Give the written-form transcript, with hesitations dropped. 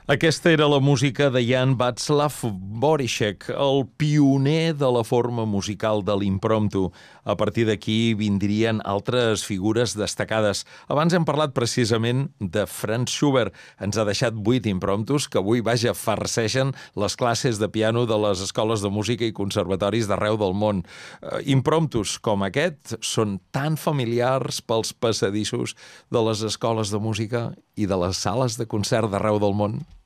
Aquesta era la música de Jan Václav Boryšek, el pioner de la forma musical de l'impromptu. A partir d'aquí vindrien altres figures destacades. Abans hem parlat precisament de Franz Schubert. Ens ha deixat 8 impromptus que avui, farceixen les classes de piano de les escoles de música i conservatoris d'arreu del món. Impromptus com aquest són tan familiars pels passadissos de les escoles de música i de les sales de concert d'arreu del món.